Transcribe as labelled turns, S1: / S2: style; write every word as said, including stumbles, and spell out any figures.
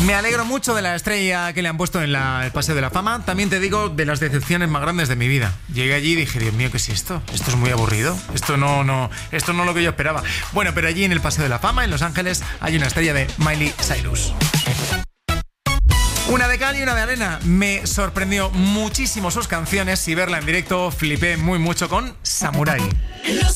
S1: Me alegro mucho de la estrella que le han puesto en la, el Paseo de la Fama. También te digo de las decepciones más grandes de mi vida. Llegué allí y dije, Dios mío, ¿qué es esto? Esto es muy aburrido. Esto no, no, esto no es lo que yo esperaba. Bueno, pero allí en el Paseo de la Fama, en Los Ángeles, hay una estrella de Miley Cyrus. Una de cal y una de arena. Me sorprendió muchísimo sus canciones y verla en directo flipé muy mucho con Samurai.